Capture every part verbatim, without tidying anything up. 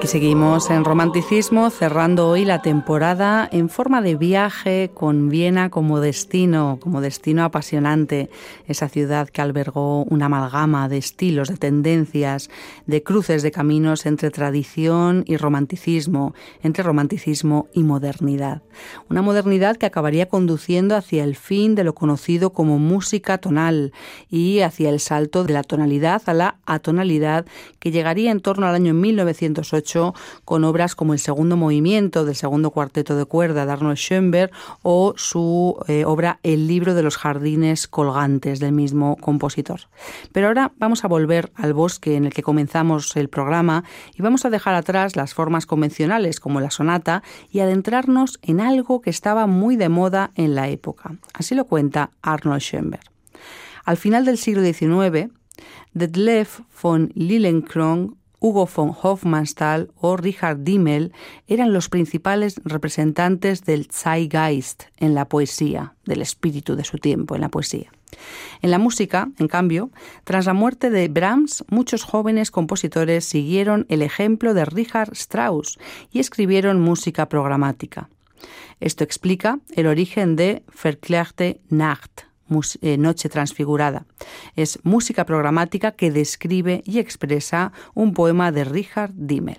Y seguimos en Romanticismo, cerrando hoy la temporada en forma de viaje con Viena como destino, como destino apasionante, esa ciudad que albergó una amalgama de estilos, de tendencias, de cruces de caminos entre tradición y romanticismo, entre romanticismo y modernidad. Una modernidad que acabaría conduciendo hacia el fin de lo conocido como música tonal y hacia el salto de la tonalidad a la atonalidad, que llegaría en torno al año mil novecientos ocho con obras como el segundo movimiento del segundo cuarteto de cuerda de Arnold Schoenberg o su eh, obra El libro de los jardines colgantes del mismo compositor. Pero ahora vamos a volver al bosque en el que comenzamos el programa y vamos a dejar atrás las formas convencionales como la sonata y adentrarnos en algo que estaba muy de moda en la época. Así lo cuenta Arnold Schoenberg. Al final del siglo diecinueve, Detlev von Lilienkron, Hugo von Hofmannsthal o Richard Dimmel eran los principales representantes del Zeitgeist en la poesía, del espíritu de su tiempo en la poesía. En la música, en cambio, tras la muerte de Brahms, muchos jóvenes compositores siguieron el ejemplo de Richard Strauss y escribieron música programática. Esto explica el origen de Verklärte Nacht, Noche transfigurada. Es música programática que describe y expresa un poema de Richard Dimmel.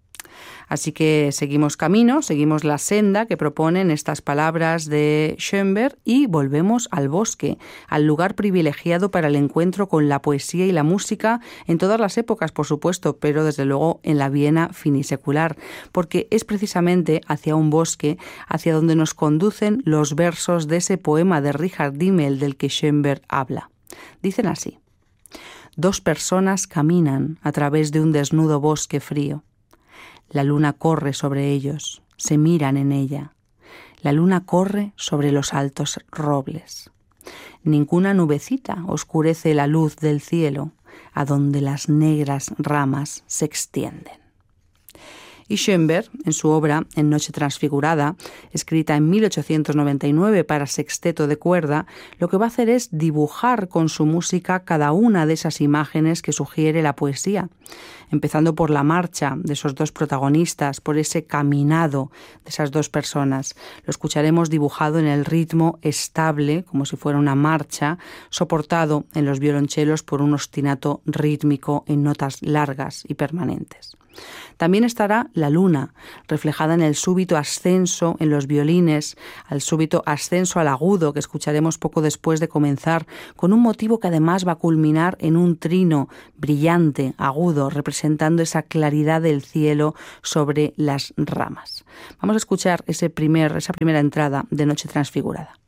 Así que seguimos camino, seguimos la senda que proponen estas palabras de Schoenberg y volvemos al bosque, al lugar privilegiado para el encuentro con la poesía y la música en todas las épocas, por supuesto, pero desde luego en la Viena finisecular, porque es precisamente hacia un bosque hacia donde nos conducen los versos de ese poema de Richard Dimmel del que Schoenberg habla. Dicen así: dos personas caminan a través de un desnudo bosque frío. La luna corre sobre ellos, se miran en ella. La luna corre sobre los altos robles. Ninguna nubecita oscurece la luz del cielo, a donde las negras ramas se extienden. Y Schoenberg, en su obra En Noche transfigurada, escrita en mil ochocientos noventa y nueve para sexteto de cuerda, lo que va a hacer es dibujar con su música cada una de esas imágenes que sugiere la poesía, empezando por la marcha de esos dos protagonistas, por ese caminado de esas dos personas. Lo escucharemos dibujado en el ritmo estable, como si fuera una marcha, soportado en los violonchelos por un ostinato rítmico en notas largas y permanentes. También estará la luna, reflejada en el súbito ascenso en los violines, al súbito ascenso al agudo que escucharemos poco después de comenzar, con un motivo que además va a culminar en un trino brillante, agudo, representando esa claridad del cielo sobre las ramas. Vamos a escuchar ese primer, esa primera entrada de Noche transfigurada.